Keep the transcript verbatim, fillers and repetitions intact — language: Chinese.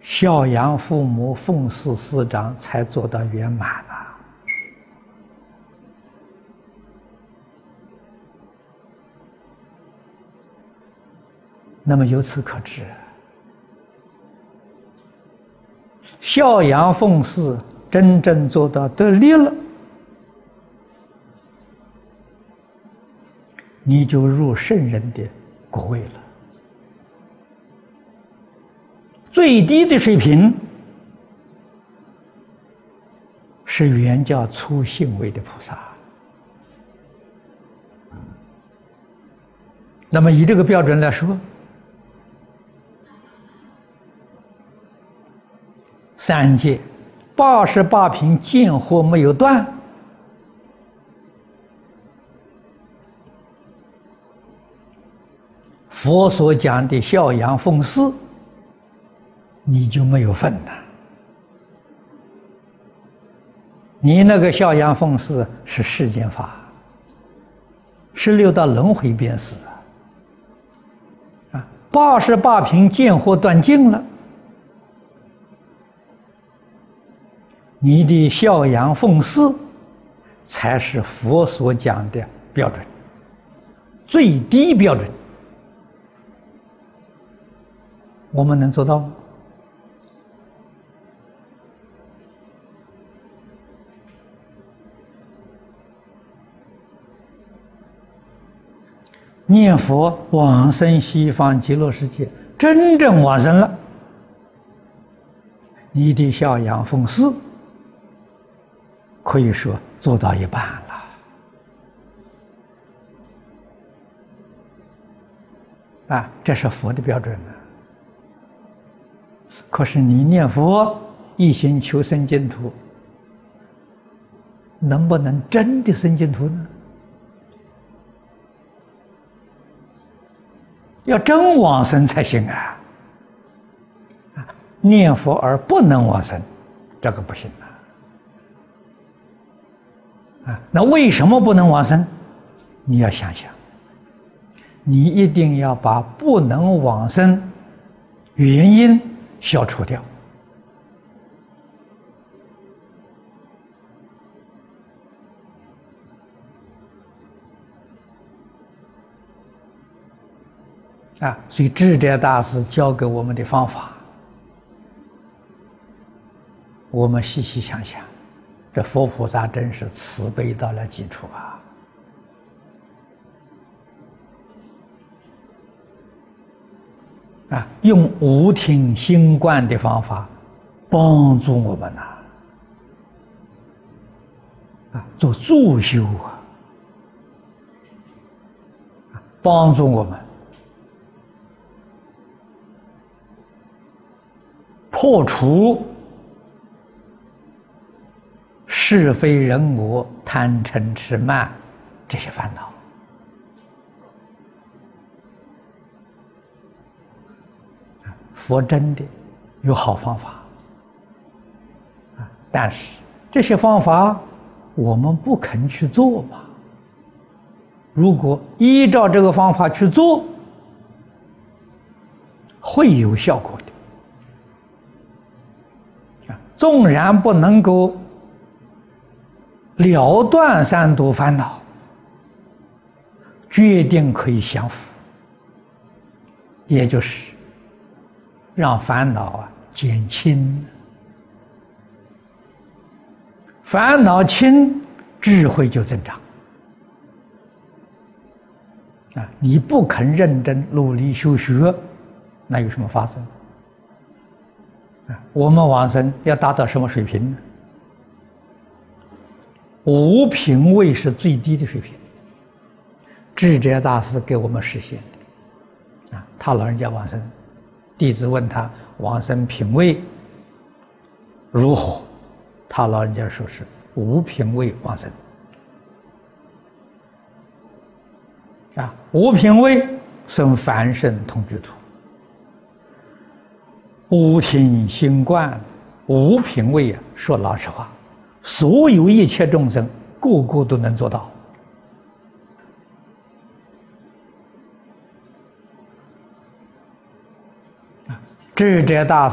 孝养父母、奉事师长，才做到圆满啊。那么由此可知，孝养奉事真正做到得力了，你就入圣人的果位了。最低的水平是原教初信位的菩萨。那么以这个标准来说，三界八十八品见惑没有断，佛所讲的孝养奉事，你就没有份了。你那个孝养奉事是世间法，是六道轮回便是啊。八十八品见惑断尽了，你的孝养奉事才是佛所讲的标准，最低标准。我们能做到吗？念佛往生西方极乐世界，真正往生了，你的孝养奉事可以说做到一半了啊，这是佛的标准了。可是你念佛一心求生净土，能不能真的生净土呢？要真往生才行啊！念佛而不能往生，这个不行啊！啊，那为什么不能往生？你要想想，你一定要把不能往生原因消除掉。啊，所以智者大师教给我们的方法，我们细细想想，这佛菩萨真是慈悲到了极处啊！啊，用无听心观的方法帮助我们呐、啊，啊，做助修啊，帮助我们破除是非人我、贪嗔痴慢这些烦恼。佛真的有好方法，但是这些方法我们不肯去做嘛。如果依照这个方法去做，会有效果的。纵然不能够了断三毒烦恼，决定可以降伏，也就是让烦恼啊减轻，烦恼轻，智慧就增长。啊，你不肯认真努力修学，那有什么发生？啊，我们往生要达到什么水平呢？五品位是最低的水平，智者大师给我们实现的。啊，他老人家往生，弟子问他往生品位如何，他老人家说是五品位往生。啊，五品位生凡圣同居土，五听心观，五品位啊，说老实话，所有一切众生个个都能做到。智者大师